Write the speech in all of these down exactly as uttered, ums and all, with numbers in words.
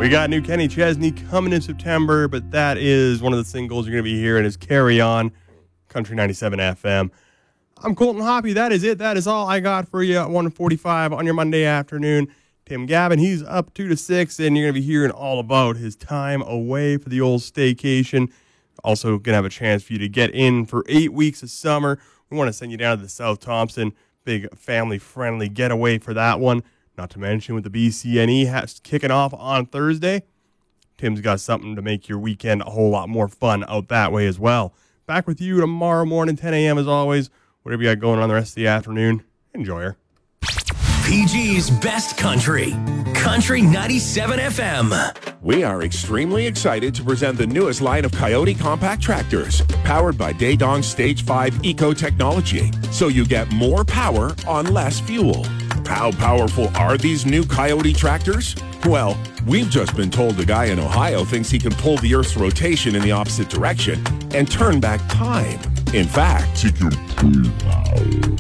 We got new Kenny Chesney coming in September, but that is one of the singles you're going to be hearing is Carry On, Country ninety-seven F M. I'm Colton Hoppy. That is it. That is all I got for you at one forty-five on your Monday afternoon. Tim Gavin, he's up two to six, and you're going to be hearing all about his time away for the old staycation. Also going to have a chance for you to get in for eight weeks of summer. We want to send you down to the South Thompson. Big family-friendly getaway for that one. Not to mention with the B C N E has kicking off on Thursday. Tim's got something to make your weekend a whole lot more fun out that way as well. Back with you tomorrow morning, ten a.m. as always. Whatever you got going on the rest of the afternoon, enjoy her. P G's Best Country, Country ninety-seven F M. We are extremely excited to present the newest line of Coyote compact tractors, powered by Daedong Stage five Eco technology, so you get more power on less fuel. How powerful are these new Coyote tractors? Well, we've just been told a guy in Ohio thinks he can pull the Earth's rotation in the opposite direction and turn back time. In fact, he can pull power.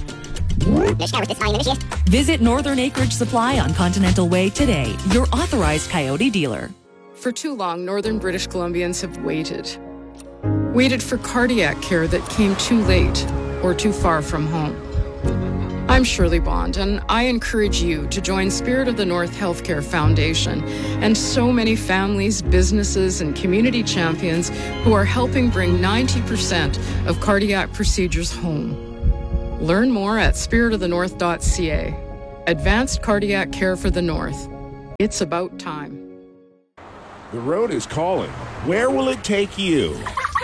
Visit Northern Acreage Supply on Continental Way today, your authorized Coyote dealer. For too long, Northern British Columbians have waited. Waited for cardiac care that came too late or too far from home. I'm Shirley Bond, and I encourage you to join Spirit of the North Healthcare Foundation and so many families, businesses, and community champions who are helping bring ninety percent of cardiac procedures home. Learn more at spirit of the north dot c a. Advanced Cardiac Care for the North. It's about time. The road is calling. Where will it take you?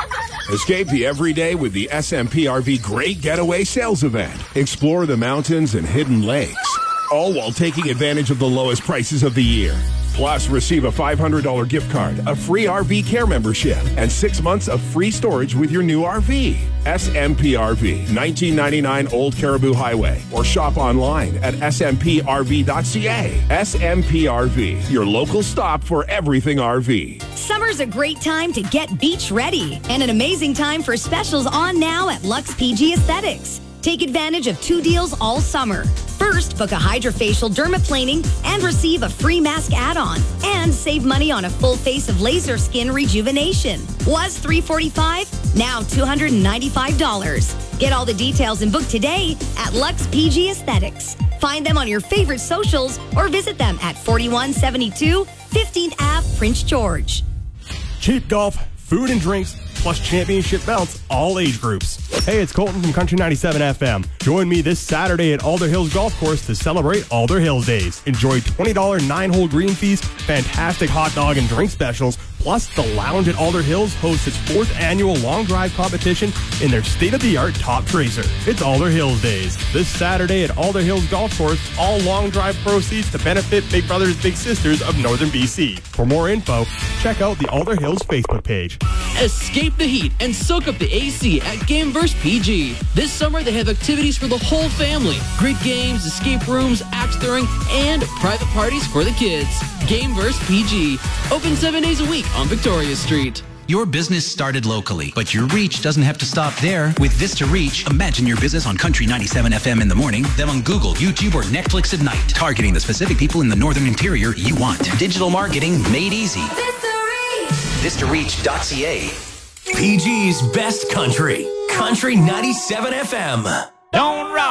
Escape the everyday with the S M P R V Great Getaway Sales Event. Explore the mountains and hidden lakes, all while taking advantage of the lowest prices of the year. Plus, receive a five hundred dollars gift card, a free R V care membership, and six months of free storage with your new R V. S M P R V, nineteen ninety-nine Old Caribou Highway, or shop online at s m p r v dot c a. S M P R V, your local stop for everything R V. Summer's a great time to get beach ready, and an amazing time for specials on now at Lux P G Aesthetics. Take advantage of two deals all summer. First, book a hydrofacial dermaplaning and receive a free mask add-on. And save money on a full face of laser skin rejuvenation. Was three hundred forty-five dollars, now two hundred ninety-five dollars. Get all the details and book today at Lux P G Aesthetics. Find them on your favorite socials or visit them at forty-one seventy-two fifteenth Avenue, Prince George. Cheap golf, food and drinks, plus championship belts, all age groups. Hey, it's Colton from Country ninety-seven F M. Join me this Saturday at Alder Hills Golf Course to celebrate Alder Hills Days. Enjoy twenty dollars nine-hole green fees, fantastic hot dog and drink specials, plus the Lounge at Alder Hills hosts its fourth annual long drive competition in their state-of-the-art Top Tracer. It's Alder Hills Days. This Saturday at Alder Hills Golf Course, all long drive proceeds to benefit Big Brothers Big Sisters of Northern B C. For more info, check out the Alder Hills Facebook page. Escape the heat and soak up the A C at Gameverse P G. This summer they have activities for the whole family. Grid games, escape rooms, axe throwing, and private parties for the kids. Gameverse P G. Open seven days a week on Victoria Street. Your business started locally, but your reach doesn't have to stop there. With Vista Reach, imagine your business on Country ninety-seven F M in the morning, then on Google, YouTube, or Netflix at night, targeting the specific people in the northern interior you want. Digital marketing made easy. Vista Reach dot c a. P G's Best Country, Country ninety-seven F M. Don't rock.